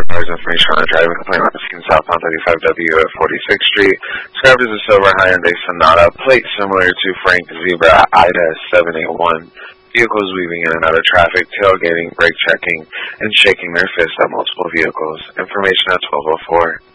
Cars information on a driving complaint on the scene southbound 35W at 46th Street. Described as a silver Hyundai Sonata, plate similar to Frank Zebra Ida 781. Vehicles weaving in and out of traffic, tailgating, brake checking, and shaking their fists at multiple vehicles. Information at 1204.